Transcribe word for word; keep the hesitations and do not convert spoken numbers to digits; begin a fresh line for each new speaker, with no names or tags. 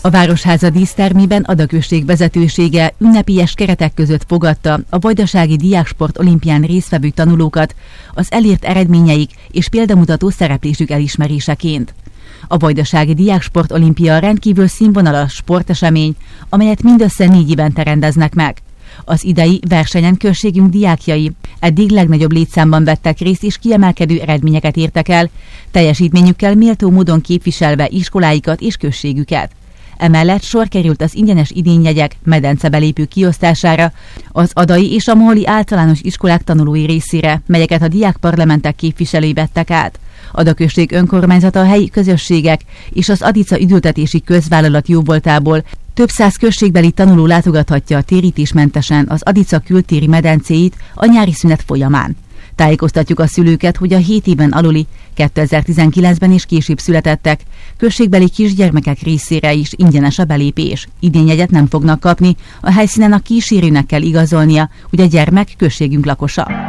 A Városháza dísztermében Ada község vezetősége ünnepélyes keretek között fogadta a Vajdasági Diáksport Olimpián résztvevő tanulókat az elért eredményeik és példamutató szereplésük elismeréseként. A Vajdasági Diáksport Olimpia rendkívül színvonalas sportesemény, amelyet mindössze négy évente rendeznek meg. Az idei versenyen községünk diákjai eddig legnagyobb létszámban vettek részt és kiemelkedő eredményeket értek el, teljesítményükkel méltó módon képviselve iskoláikat és községüket. Emellett sor került az ingyenes idényjegyek medencebelépő kiosztására az adai és a moholi általános iskolák tanulói részére, melyeket a diákparlamentek képviselői vettek át. Ada község önkormányzata, a helyi közösségek és az Adica üdültetési közvállalat jóvoltából több száz községbeli tanuló látogathatja térítésmentesen az Adica kültéri medencéit a nyári szünet folyamán. Tájékoztatjuk a szülőket, hogy a hét éven aluli, kétezer-tizenkilencben és később születettek községbeli kisgyermekek részére is ingyenes a belépés. Idényjegyet nem fognak kapni, a helyszínen a kísérőnek kell igazolnia, hogy a gyermek községünk lakosa.